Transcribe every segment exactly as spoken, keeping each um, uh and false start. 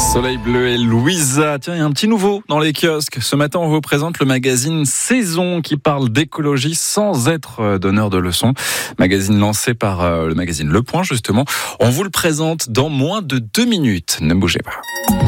Soleil bleu et Louisa. Tiens, il y a un petit nouveau dans les kiosques. Ce matin, on vous présente le magazine Saison qui parle d'écologie sans être donneur de leçons. Magazine lancé par euh, le magazine Le Point, justement. On vous le présente dans moins de deux minutes. Ne bougez pas.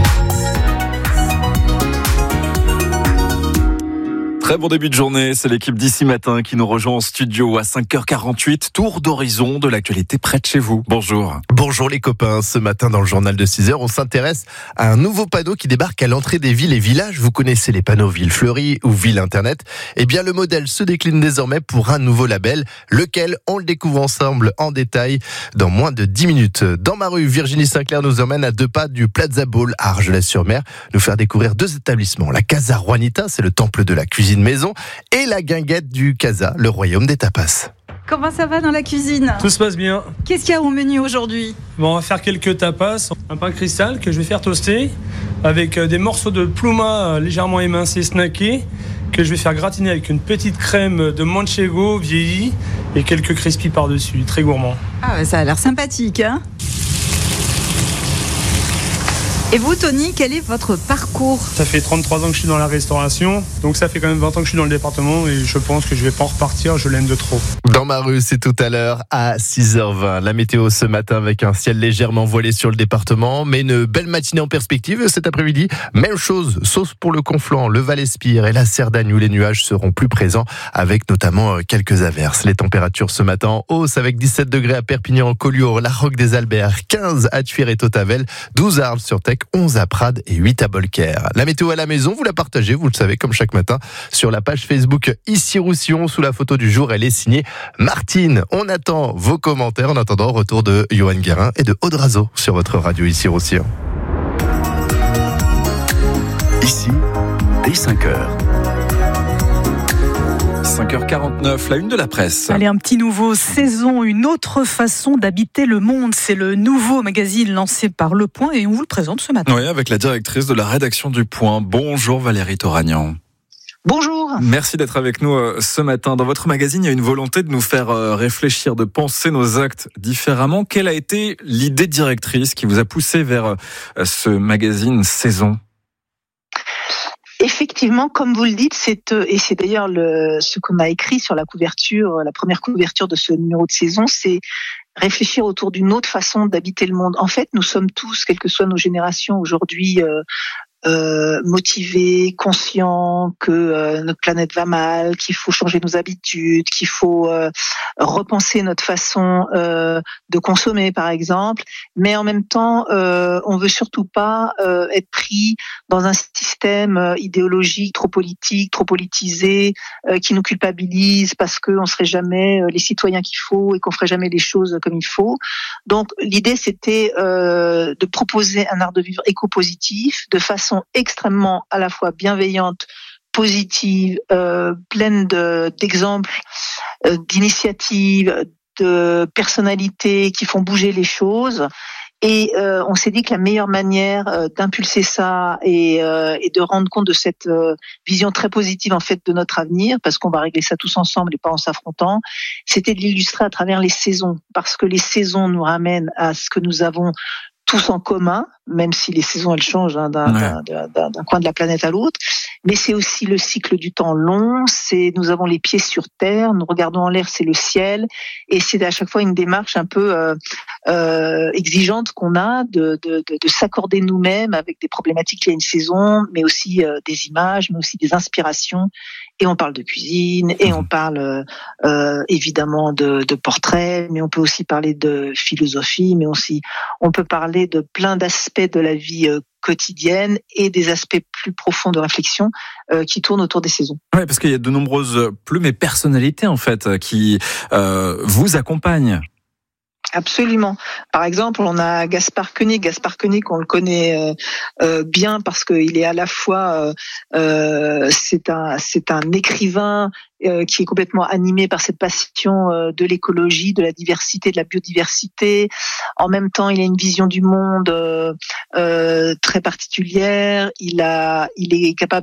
Très bon début de journée, c'est l'équipe d'ici matin qui nous rejoint en studio à cinq heures quarante-huit. Tour d'horizon de l'actualité près de chez vous. Bonjour. Bonjour les copains, ce matin dans le journal de six heures, on s'intéresse à un nouveau panneau qui débarque à l'entrée des villes et villages. Vous connaissez les panneaux Ville Fleurie ou Ville Internet. Eh bien le modèle se décline désormais pour un nouveau label, lequel on le découvre ensemble en détail dans moins de dix minutes. Dans ma rue, Virginie Sinclair nous emmène à deux pas du Plaza Ball à Argelès-sur-Mer, nous faire découvrir deux établissements. La Casa Juanita, c'est le temple de la cuisine maison, et la guinguette du Casa, le royaume des tapas. Comment ça va dans la cuisine ? Tout se passe bien. Qu'est-ce qu'il y a au menu aujourd'hui ? Bon, on va faire quelques tapas. Un pain cristal que je vais faire toaster avec des morceaux de pluma légèrement émincés, snackés, que je vais faire gratiner avec une petite crème de manchego vieillie et quelques crispy par-dessus. Très gourmand. Ah ouais, ça a l'air sympathique, hein ? Et vous, Tony, quel est votre parcours ? Ça fait trente-trois ans que je suis dans la restauration, donc ça fait quand même vingt ans que je suis dans le département et je pense que je vais pas en repartir, je l'aime de trop. Dans ma rue, c'est tout à l'heure à six heures vingt. La météo ce matin avec un ciel légèrement voilé sur le département, mais une belle matinée en perspective cet après-midi. Même chose, sauf pour le Conflent, le Val-Espire et la Cerdagne où les nuages seront plus présents avec notamment quelques averses. Les températures ce matin en hausse avec dix-sept degrés à Perpignan, Collioure, la Roque des Alberts, quinze à Thuir et Tautavel, douze à Arles-sur-Tech, onze à Prades et huit à Bolquer. La météo à la maison, vous la partagez, vous le savez, comme chaque matin, sur la page Facebook Issy-Roussillon. Sous la photo du jour, elle est signée Martine. On attend vos commentaires. En attendant, retour de Johan Guérin et de Aude Razo sur votre radio Issy-Roussillon. Ici, dès cinq heures. cinq heures quarante-neuf, la une de la presse. Allez, un petit nouveau, Saison, une autre façon d'habiter le monde. C'est le nouveau magazine lancé par Le Point et on vous le présente ce matin. Oui, avec la directrice de la rédaction du Point. Bonjour Valérie Toragnan. Bonjour. Merci d'être avec nous ce matin. Dans votre magazine, il y a une volonté de nous faire réfléchir, de penser nos actes différemment. Quelle a été l'idée directrice qui vous a poussé vers ce magazine Saison ? Effectivement, comme vous le dites, c'est et c'est d'ailleurs le, ce qu'on a écrit sur la couverture, la première couverture de ce numéro de Saison, c'est réfléchir autour d'une autre façon d'habiter le monde. En fait, nous sommes tous, quelles que soient nos générations aujourd'hui, euh, Euh, motivés, conscients que euh, notre planète va mal, qu'il faut changer nos habitudes, qu'il faut euh, repenser notre façon euh, de consommer, par exemple. Mais en même temps, euh, on veut surtout pas euh, être pris dans un système euh, idéologique trop politique, trop politisé, euh, qui nous culpabilise parce qu'on serait jamais euh, les citoyens qu'il faut et qu'on ferait jamais les choses comme il faut. Donc, l'idée, c'était euh, de proposer un art de vivre éco-positif, de façon extrêmement à la fois bienveillante, positive, euh, pleine de, d'exemples, euh, d'initiatives, de personnalités qui font bouger les choses. Et euh, on s'est dit que la meilleure manière euh, d'impulser ça et, euh, et de rendre compte de cette euh, vision très positive en fait de notre avenir, parce qu'on va régler ça tous ensemble et pas en s'affrontant, c'était de l'illustrer à travers les saisons, parce que les saisons nous ramènent à ce que nous avons tous en commun, même si les saisons elles changent hein, d'un, ouais. d'un, d'un, d'un coin de la planète à l'autre, mais c'est aussi le cycle du temps long, c'est nous avons les pieds sur terre, nous regardons en l'air, c'est le ciel, et c'est à chaque fois une démarche un peu euh, euh, exigeante qu'on a de, de, de, de s'accorder nous-mêmes avec des problématiques liées à une saison, mais aussi euh, des images, mais aussi des inspirations. Et on parle de cuisine, et on parle euh, évidemment de, de portraits, mais on peut aussi parler de philosophie, mais aussi on peut parler de plein d'aspects de la vie euh, quotidienne et des aspects plus profonds de réflexion euh, qui tournent autour des saisons. Oui, parce qu'il y a de nombreuses plumes et personnalités en fait qui euh, vous accompagnent. Absolument. Par exemple, on a Gaspard Koenig. Gaspard Koenig, on le connaît euh, euh, bien parce qu'il est à la fois, euh, euh, c'est un, c'est un écrivain euh, qui est complètement animé par cette passion euh, de l'écologie, de la diversité, de la biodiversité. En même temps, il a une vision du monde euh, euh, très particulière. Il a, il est capable